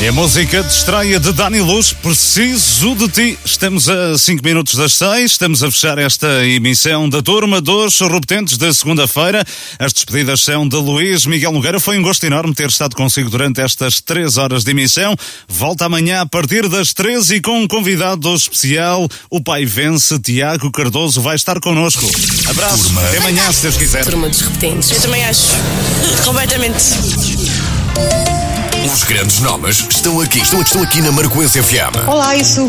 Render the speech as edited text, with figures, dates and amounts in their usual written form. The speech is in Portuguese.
É a música de estreia de Dani Luz, Preciso de Ti. Estamos a 5 minutos das 6, estamos a fechar esta emissão da Turma dos Repetentes da segunda-feira. As despedidas são de Luís Miguel Nogueira. Foi um gosto enorme ter estado consigo durante estas 3 horas de emissão. Volta amanhã a partir das 13 e com um convidado especial, o pai Vence, Tiago Cardoso, vai estar connosco. Abraço, Turma. até amanhã, se Deus quiser. Turma dos Repetentes. Eu também acho. Completamente. Os grandes nomes estão aqui na Marcoense FM. Olá, eu sou